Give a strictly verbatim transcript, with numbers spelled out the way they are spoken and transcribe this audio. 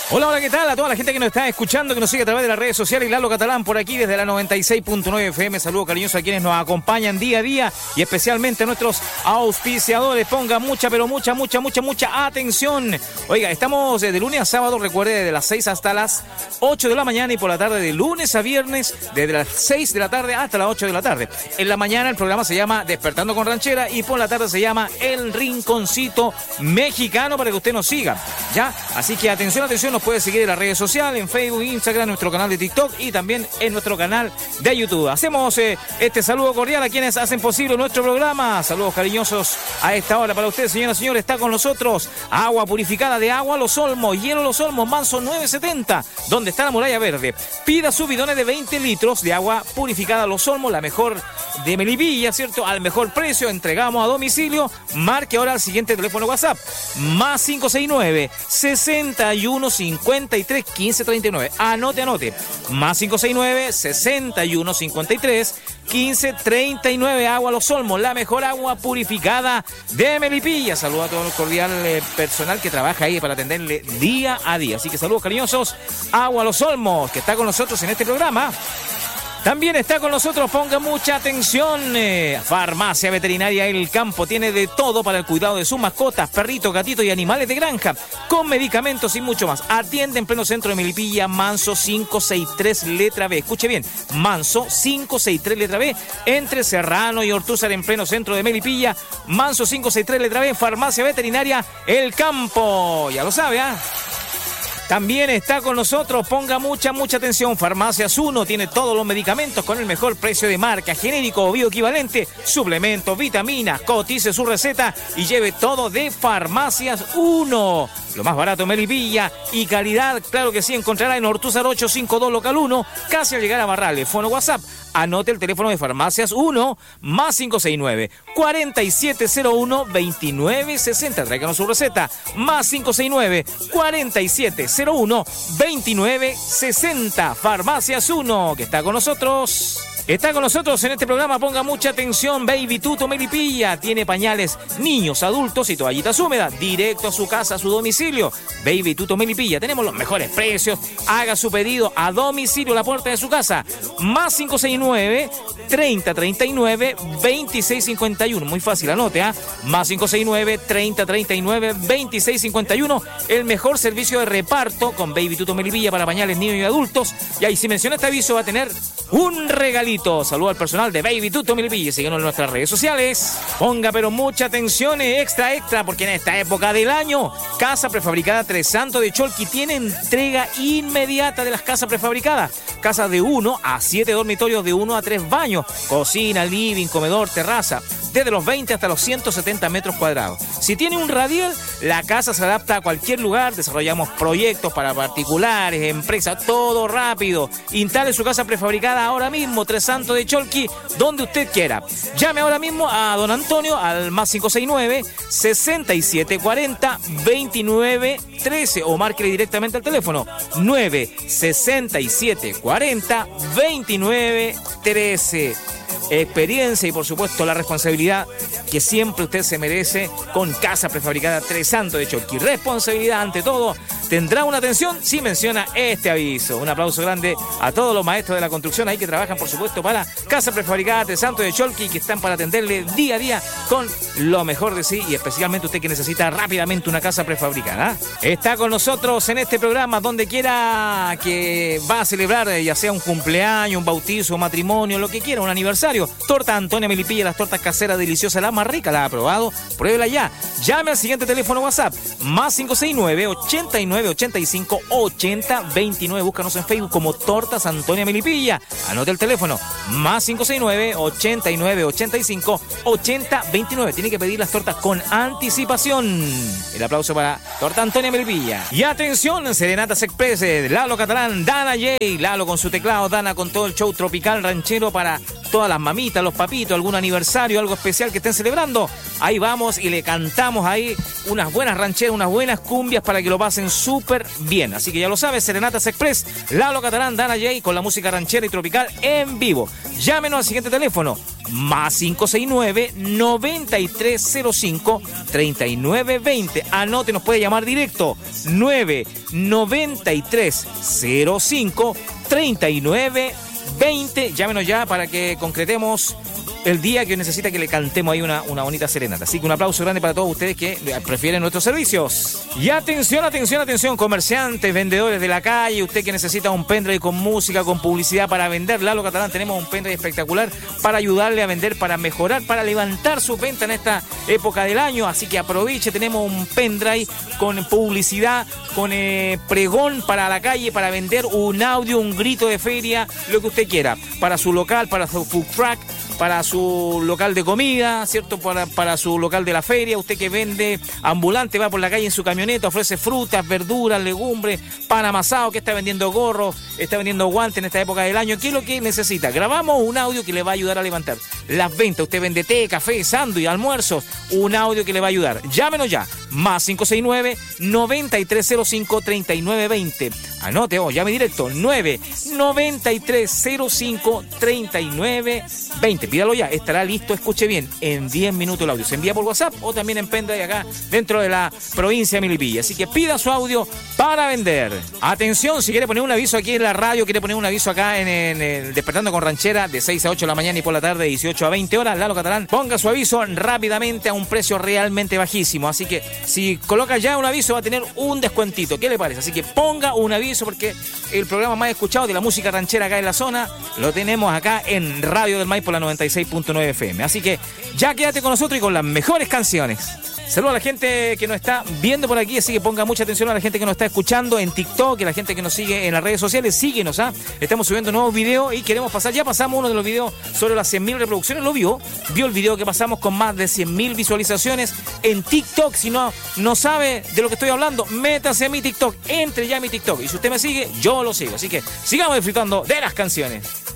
Hola, hola, ¿qué tal? A toda la gente que nos está escuchando, que nos sigue a través de las redes sociales. Lalo Catalán por aquí desde la noventa y seis punto nueve F M. Saludo cariñoso a quienes nos acompañan día a día y especialmente a nuestros auspiciadores. Ponga mucha, pero mucha, mucha, mucha, mucha atención. Oiga, estamos de lunes a sábado, recuerde, desde las seis hasta las ocho de la mañana y por la tarde de lunes a viernes, desde las seis de la tarde hasta las ocho de la tarde. En la mañana el programa se llama Despertando con Ranchera y por la tarde se llama El Rinconcito Mexicano para que usted nos siga, ¿ya? Así que atención, atención. Nos puede seguir en las redes sociales, en Facebook, Instagram, nuestro canal de TikTok y también en nuestro canal de YouTube. Hacemos eh, este saludo cordial a quienes hacen posible nuestro programa. Saludos cariñosos a esta hora para usted, señoras y señores. Está con nosotros agua purificada de Agua Los Olmos, Hielo Los Olmos, Manso nueve setenta, donde está la Muralla Verde. Pida sus bidones de veinte litros de agua purificada Los Olmos, la mejor de Melipilla, ¿cierto? Al mejor precio, entregamos a domicilio. Marque ahora al siguiente teléfono WhatsApp, más cinco seis nueve, sesenta y uno cincuenta y tres, quince treinta y nueve. Anote, anote. Más cinco seis nueve, sesenta y uno cincuenta y tres, quince treinta y nueve. Agua Los Olmos, la mejor agua purificada de Melipilla. Saludos a todo el cordial eh, personal que trabaja ahí para atenderle día a día. Así que saludos cariñosos. Agua Los Olmos, que está con nosotros en este programa. También está con nosotros, ponga mucha atención, eh, Farmacia Veterinaria El Campo. Tiene de todo para el cuidado de sus mascotas, perritos, gatitos y animales de granja, con medicamentos y mucho más. Atiende en pleno centro de Melipilla, Manso quinientos sesenta y tres, letra B. Escuche bien, Manso quinientos sesenta y tres, letra B, entre Serrano y Ortúzar, en pleno centro de Melipilla. Manso quinientos sesenta y tres, letra B, Farmacia Veterinaria El Campo. Ya lo sabe, ¿ah? ¿eh? También está con nosotros, ponga mucha, mucha atención, Farmacias uno, tiene todos los medicamentos con el mejor precio de marca, genérico o bioequivalente, suplementos, vitaminas, cotice su receta y lleve todo de Farmacias uno. Lo más barato en Melipilla y calidad, claro que sí, encontrará en Ortúzar ochocientos cincuenta y dos, local uno, casi al llegar a Barrales. Fono WhatsApp, anote el teléfono de Farmacias uno, más cinco seis nueve, cuarenta y siete cero uno, veintinueve sesenta. Tráiganos su receta, más cinco seis nueve, cuarenta y siete cero uno, veintinueve sesenta. Farmacias uno, que está con nosotros. Está con nosotros en este programa, ponga mucha atención, Baby Tuto Melipilla. Tiene pañales, niños, adultos y toallitas húmedas, directo a su casa, a su domicilio. Baby Tuto Melipilla, tenemos los mejores precios. Haga su pedido a domicilio, a la puerta de su casa. Más cinco seis nueve, treinta treinta y nueve, veintiséis cincuenta y uno. Muy fácil, anote, ¿ah? ¿eh? Más cinco seis nueve, treinta treinta y nueve, veintiséis cincuenta y uno. El mejor servicio de reparto con Baby Tuto Melipilla para pañales, niños y adultos. Y ahí, si menciona este aviso, va a tener un regalito. Saludo al personal de Baby Tuto Melipilla. Síguenos en nuestras redes sociales. Ponga pero mucha atención, extra, extra, porque en esta época del año, Casa Prefabricada Tres Santos de Cholqui tiene entrega inmediata de las casas prefabricadas. Casas de uno a siete dormitorios, de uno a tres baños, cocina, living, comedor, terraza, desde los veinte hasta los ciento setenta metros cuadrados. Si tiene un radial, la casa se adapta a cualquier lugar. Desarrollamos proyectos para particulares, empresas, todo rápido. Instale su casa prefabricada ahora mismo, Tres Santos de Cholqui, donde usted quiera. Llame ahora mismo a don Antonio al más cinco seis nueve, sesenta y siete cuarenta, veintinueve trece o márquele directamente al teléfono nueve sesenta y siete cuarenta, veintinueve trece. Experiencia y por supuesto la responsabilidad que siempre usted se merece con Casa Prefabricada Tres Santos de Cholqui. Responsabilidad ante todo. Tendrá una atención si menciona este aviso. Un aplauso grande a todos los maestros de la construcción ahí que trabajan por supuesto para Casa Prefabricada Tres Santos de Cholqui, que están para atenderle día a día con lo mejor de sí, y especialmente usted que necesita rápidamente una casa prefabricada. Está con nosotros en este programa donde quiera que va a celebrar, ya sea un cumpleaños, un bautizo, un matrimonio, lo que quiera, un aniversario. Torta Antonia Melipilla, las tortas caseras deliciosas, la más rica, la ha probado, pruébela ya. Llame al siguiente teléfono WhatsApp, más cinco seis nueve, ochenta y nueve, ochenta y cinco, ochenta, veintinueve. Búscanos en Facebook como Tortas Antonia Melipilla. Anote el teléfono, más cinco seis nueve, ochenta y nueve, ochenta y cinco, ochenta, veintinueve. Tiene que pedir las tortas con anticipación. El aplauso para Torta Antonia Melipilla. Y atención, Serenatas Express, Lalo Catalán, Dana J, Lalo con su teclado, Dana con todo el show tropical ranchero para todas las mamitas, los papitos, algún aniversario, algo especial que estén celebrando, ahí vamos y le cantamos ahí unas buenas rancheras, unas buenas cumbias para que lo pasen súper bien. Así que ya lo sabes, Serenatas Express, Lalo Catalán, Dana J con la música ranchera y tropical en vivo. Llámenos al siguiente teléfono, más cinco seis nueve, nueve tres cero cinco, tres nueve dos cero. Anote, nos puede llamar directo, nueve nueve tres cero cinco, tres nueve dos cero. Llámenos ya para que concretemos el día que necesita que le cantemos ahí una, una bonita serenata. Así que un aplauso grande para todos ustedes que prefieren nuestros servicios. Y atención, atención, atención, comerciantes, vendedores de la calle, usted que necesita un pendrive con música, con publicidad para vender. Lalo Catalán, tenemos un pendrive espectacular para ayudarle a vender, para mejorar, para levantar su venta en esta época del año. Así que aproveche, tenemos un pendrive con publicidad, con eh, pregón para la calle, para vender un audio, un grito de feria, lo que usted quiera, para su local, para su food truck, para su local de comida, ¿cierto? Para, para su local de la feria, usted que vende ambulante, va por la calle en su camioneta, ofrece frutas, verduras, legumbres, pan amasado, que está vendiendo gorros, está vendiendo guantes en esta época del año. ¿Qué es lo que necesita? Grabamos un audio que le va a ayudar a levantar las ventas. Usted vende té, café, sándwich, almuerzos, un audio que le va a ayudar. Llámenos ya, más cinco seis nueve, nueve tres cero cinco, tres nueve dos cero. Anote, oh, llame directo, nueve nueve tres cero cinco, tres nueve dos cero. Pídalo ya, estará listo, escuche bien, en diez minutos el audio. Se envía por WhatsApp o también en pendrive acá dentro de la provincia de Melipilla. Así que pida su audio para vender. Atención, si quiere poner un aviso aquí en la radio, quiere poner un aviso acá en, en, en Despertando con Ranchera de seis a ocho de la mañana y por la tarde de dieciocho a veinte horas, Lalo Catalán, ponga su aviso rápidamente a un precio realmente bajísimo. Así que si coloca ya un aviso va a tener un descuentito. ¿Qué le parece? Así que ponga un aviso porque el programa más escuchado de la música ranchera acá en la zona lo tenemos acá en Radio del Maipo, la noventa y seis punto nueve F M. Así que ya quédate con nosotros y con las mejores canciones. Saludos a la gente que nos está viendo por aquí, así que ponga mucha atención a la gente que nos está escuchando en TikTok, a la gente que nos sigue en las redes sociales. Síguenos, ¿ah? Estamos subiendo nuevos videos y queremos pasar, ya pasamos uno de los videos sobre las cien mil reproducciones, ¿lo vio? Vio el video que pasamos con más de cien mil visualizaciones en TikTok. Si no, no sabe de lo que estoy hablando, métase a mi TikTok, entre ya a mi TikTok y si usted me sigue, yo lo sigo. Así que sigamos disfrutando de las canciones.